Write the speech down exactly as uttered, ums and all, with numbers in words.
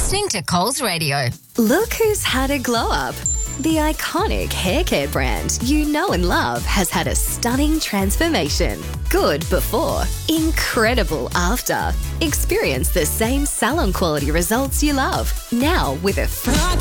listening to Coles Radio. Look who's had a glow up. The iconic hair care brand you know and love has had a stunning transformation. Good before, incredible after. Experience the same salon quality results you love, now with a free